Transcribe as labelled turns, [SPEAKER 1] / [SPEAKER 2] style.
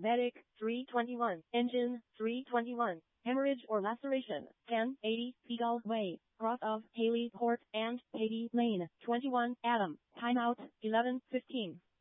[SPEAKER 1] Medic, 321. Engine, 321. Hemorrhage or laceration, 1080 Seagull Way, cross of Haley Court and Peggy Lane, 21 Adam. Timeout, 11:15.